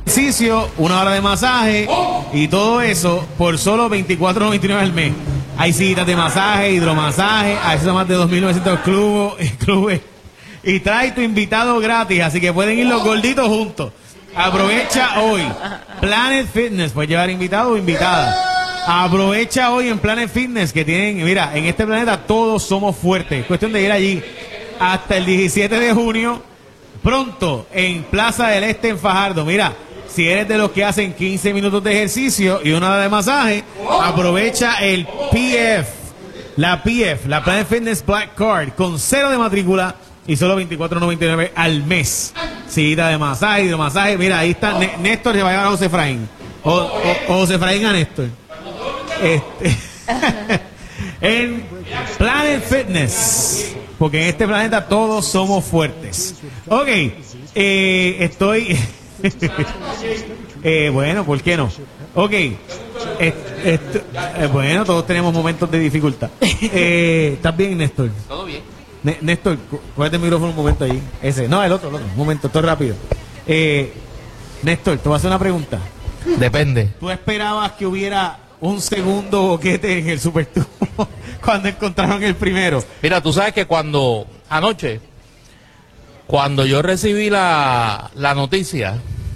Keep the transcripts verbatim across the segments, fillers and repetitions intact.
ejercicio, una hora de masaje y todo eso por solo veinticuatro noventa y nueve al mes. Hay citas de masaje, hidromasaje, acceso a más de dos mil novecientos clubes, clubes y trae tu invitado gratis, así que pueden ir los gorditos juntos. Aprovecha hoy. Planet Fitness, puedes llevar invitado o invitada. Aprovecha hoy en Planet Fitness que tienen, mira, en este planeta todos somos fuertes. Es cuestión de ir allí hasta el diecisiete de junio, pronto en Plaza del Este en Fajardo. Mira, si eres de los que hacen quince minutos de ejercicio y una hora de masaje, aprovecha el P F, la P F, la Planet Fitness Black Card, con cero de matrícula y solo veinticuatro noventa y nueve al mes. Cita de masaje, hidromasaje. Mira, ahí está N- Néstor, se va a llevar a José Efraín. O, o, o José Efraín a Néstor. Este, en Planet Fitness, porque en este planeta todos somos fuertes. Ok, eh, estoy... eh, bueno, ¿por qué no? Ok, eh, eh, bueno, todos tenemos momentos de dificultad. Eh, ¿Estás bien, Néstor? Todo bien. N- Néstor, cógete el micrófono un momento ahí. Ese, no, el otro, el otro. Un momento, esto es rápido. Eh, Néstor, te voy a hacer una pregunta. Depende. ¿Tú esperabas que hubiera un segundo boquete en el Super Tubo cuando encontraron el primero? Mira, tú sabes que cuando, anoche, cuando yo recibí la, la noticia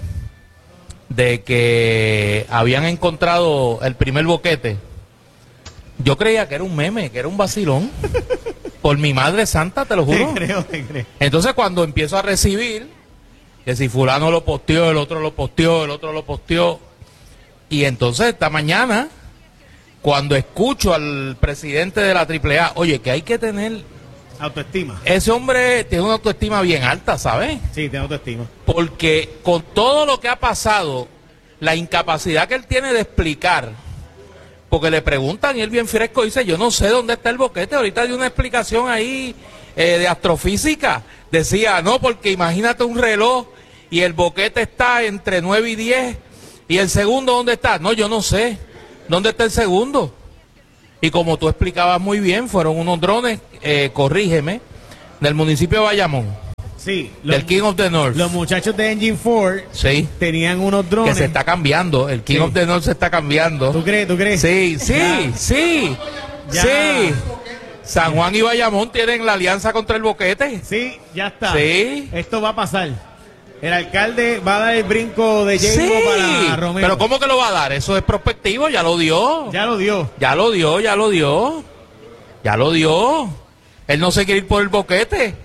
de que habían encontrado el primer boquete, yo creía que era un meme, que era un vacilón. Por mi madre santa, te lo juro. Te creo, te creo. Entonces cuando empiezo a recibir, que si fulano lo posteó, el otro lo posteó, el otro lo posteó, y entonces esta mañana, cuando escucho al presidente de la triple A, oye, que hay que tener... Autoestima. Ese hombre tiene una autoestima bien alta, ¿sabes? Sí, tiene autoestima. Porque con todo lo que ha pasado, la incapacidad que él tiene de explicar, porque le preguntan y él bien fresco dice, yo no sé dónde está el boquete, ahorita dio una explicación ahí eh, de astrofísica, decía, no, porque imagínate un reloj y el boquete está entre nueve y diez, y el segundo, ¿dónde está? No, yo no sé, ¿dónde está el segundo? Y como tú explicabas muy bien, fueron unos drones, eh, corrígeme, del municipio de Bayamón. Sí. Los, del King of the North. Los muchachos de Engine cuatro sí. tenían unos drones. Que se está cambiando, el King sí. of the North se está cambiando. ¿Tú crees? ¿Tú crees? Sí, sí, ya. sí, ya. sí. San Juan y Bayamón tienen la alianza contra el boquete. Sí, ya está. Sí. Esto va a pasar. El alcalde va a dar el brinco de Yengo sí. para Romero. Pero ¿cómo que lo va a dar? Eso es prospectivo, ya lo dio. Ya lo dio. Ya lo dio, ya lo dio. Ya lo dio. Él no se quiere ir por el boquete.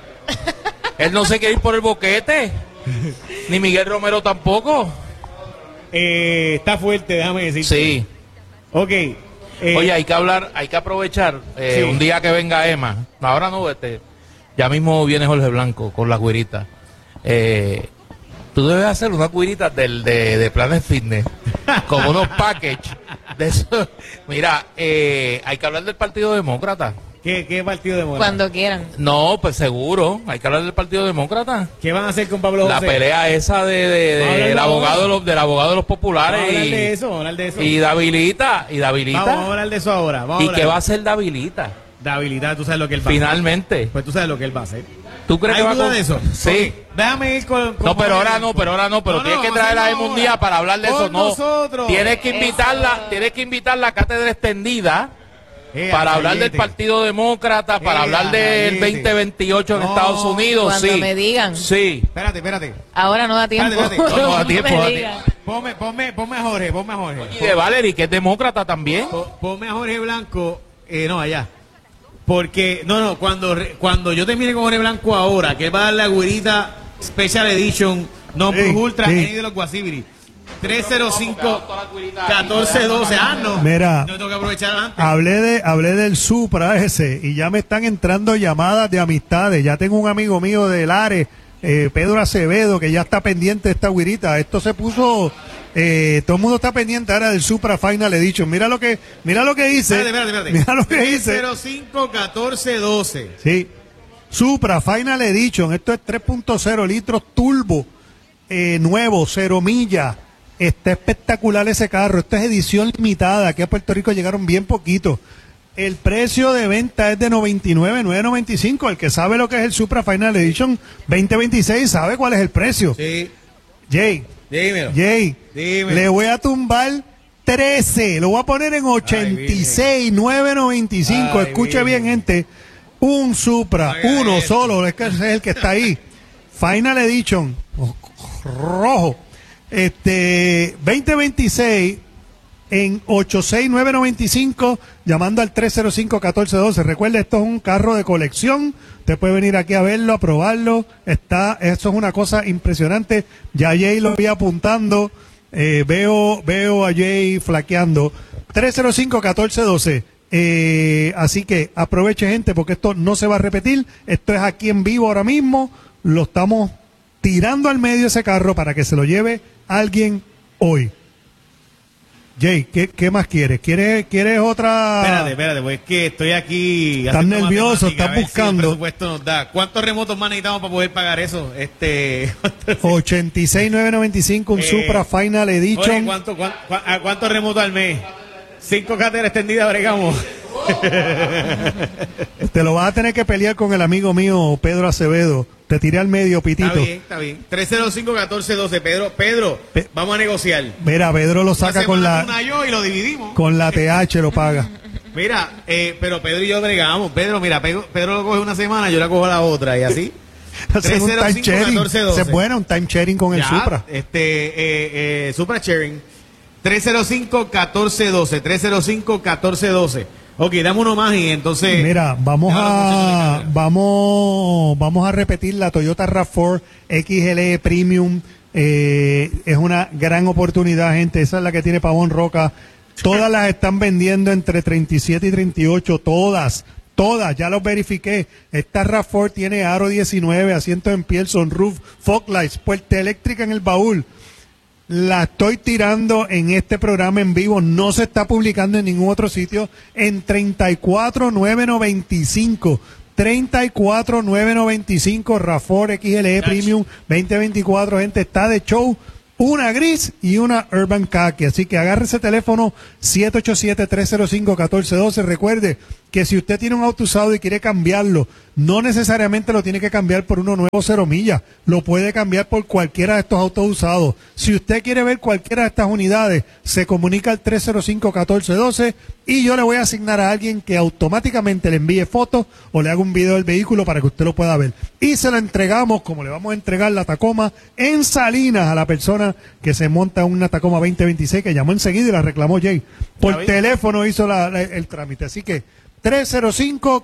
Él no se quiere ir por el boquete. Ni Miguel Romero tampoco. Eh, está fuerte, déjame decir. Sí. Ok. Eh, Oye, hay que hablar, hay que aprovechar eh, sí. un día que venga Emma. Ahora no, este, ya mismo viene Jorge Blanco con las güiritas. Eh, tú debes hacer unas güiritas del, de, de Planet Fitness, como unos packages de eso. Mira, eh, hay que hablar del Partido Demócrata. ¿Qué, ¿Qué partido demócrata? Cuando quieran. No, pues seguro, hay que hablar del Partido Demócrata. ¿Qué van a hacer con Pablo La José? pelea esa de, de, de- del abogado de los, del abogado de los populares. Vamos a hablar y, de eso, vamos a hablar de eso. y Davilita, y Davilita. Vamos a hablar de eso ahora. Vamos a ¿Y hablar. qué va a hacer Davilita? De habilidad, tú sabes lo que él va a hacer. Finalmente. Pues tú sabes lo que él va a hacer. ¿Tú crees ¿Hay que va duda con... de eso? Sí. Ok, déjame ir con... con No, pero Jorge. ahora no, pero ahora no, pero No, tienes no, que vamos a traerla hacerlo en un ahora. día para hablar de Con eso, no. nosotros. Tienes que invitarla, tienes que invitar la cátedra extendida Eh, para hablar del gallete. Partido Demócrata, para Eh, hablar del gallete. veinte veintiocho en No, Estados Unidos, cuando sí. me digan. Sí. Espérate, espérate. Ahora no da tiempo. Espérate, espérate. No, no da tiempo, me da digan. Ponme, ponme, ponme a Jorge, ponme a Jorge. Y de Valerie, que es demócrata también. Po- Ponme a Jorge Blanco, eh, no, allá. Porque, no, no, cuando, re- cuando yo termine con Jorge Blanco ahora, que va a dar la güerita Special Edition, no Sí, Plus Ultra, sí. N de los Guasibiri. tres cero cinco, catorce doce. Ah, no. Mira. No tengo que aprovechar antes. Hablé de, hablé del Supra ese y ya me están entrando llamadas de amistades. Ya tengo un amigo mío de Lares, eh, Pedro Acevedo, que ya está pendiente de esta guirita. Esto se puso, eh, todo el mundo está pendiente ahora del Supra Final Edition. Mira lo que, mira lo que hice. Espérate, espérate, espérate. Mira lo que tres hice. cero cinco, catorce doce. Sí. Supra Final Edition. Esto es tres punto cero litros turbo, eh, nuevo, cero millas. Está espectacular ese carro. Esta es edición limitada. Aquí a Puerto Rico llegaron bien poquitos. El precio de venta es de noventa y nueve mil novecientos noventa y cinco. El que sabe lo que es el Supra Final Edition veinte veintiséis sabe cuál es el precio. Sí. Jay, Dímelo. Jay, Dímelo. le voy a tumbar trece, lo voy a poner en ochenta y seis mil novecientos noventa y cinco. Ay, Escuche Virgen. bien, gente. Un Supra, Haga uno eso. solo, es que ese es el que está ahí. Final Edition, rojo. Este, veinte veintiséis en ochenta y seis mil novecientos noventa y cinco, llamando al tres cero cinco, uno cuatro uno dos. Recuerde, esto es un carro de colección. Usted puede venir aquí a verlo, a probarlo. Está, eso es una cosa impresionante. Ya Jay lo vi apuntando. Eh, veo, veo a Jay flaqueando. tres cero cinco, uno cuatro uno dos. Eh, así que aproveche, gente, porque esto no se va a repetir. Esto es aquí en vivo ahora mismo. Lo estamos tirando al medio ese carro para que se lo lleve alguien hoy. Jay, ¿qué, qué más quieres? ¿Quieres, ¿Quieres otra? Espérate, espérate, pues es que estoy aquí. Estás haciendo nervioso, matemática, estás a ver si buscando. el presupuesto nos da. ¿Cuántos remotos más necesitamos para poder pagar eso? Este. ochenta y seis mil novecientos noventa y cinco, un Eh, Supra Final Oye, Edition. ¿cuánto, cuán- cuán- ¿a cuántos remotos al mes? Cinco carteras extendidas, bregamos. Te lo vas a tener que pelear con el amigo mío Pedro Acevedo. Te tiré al medio, Pitito. Está bien, está bien. tres cero cinco, uno cuatro uno dos. Pedro, Pedro, Pe- vamos a negociar. Mira, Pedro lo Una saca con semana la una yo y lo dividimos. con la T H, lo paga. Mira, eh, pero Pedro y yo bregamos. Pedro, mira, Pedro, Pedro lo coge una semana, yo la cojo la otra y así. Hacen un time tres cero cinco, sharing. uno cuatro uno dos. Se buena un time sharing con el Ya, Supra. Este, eh, eh, Supra Sharing. tres cero cinco, uno cuatro uno dos. tres cero cinco, uno cuatro uno dos. Ok, dame uno más y entonces. Mira, vamos Ya, los muchachos de a cámara. vamos. vamos vamos a repetir la Toyota RAV cuatro X L E Premium. Eh, es una gran oportunidad, gente. Esa es la que tiene Pavón Roca. Todas las están vendiendo entre treinta y siete y treinta y ocho, todas. Todas, ya los verifiqué. Esta RAV cuatro tiene aro diecinueve, asientos en piel, sunroof, fog lights, puerta eléctrica en el baúl. La estoy tirando en este programa en vivo, no se está publicando en ningún otro sitio, en treinta y cuatro mil novecientos noventa y cinco. treinta y cuatro mil novecientos noventa y cinco, RAV cuatro X L E Premium veinte veinticuatro, gente, está de show. Una gris y una Urban Khaki. Así que agarre ese teléfono siete ocho siete, tres cero cinco, uno cuatro uno dos. Recuerde que si usted tiene un auto usado y quiere cambiarlo, no necesariamente lo tiene que cambiar por uno nuevo cero millas. Lo puede cambiar por cualquiera de estos autos usados. Si usted quiere ver cualquiera de estas unidades, se comunica al tres cero cinco, uno cuatro uno dos y yo le voy a asignar a alguien que automáticamente le envíe fotos o le haga un video del vehículo para que usted lo pueda ver. Y se la entregamos, como le vamos a entregar la Tacoma en Salinas a la persona que se monta una Tacoma veinte veintiséis, que llamó enseguida y la reclamó Jay. Por bien. teléfono hizo la- la- el trámite. Así que tres cero cinco,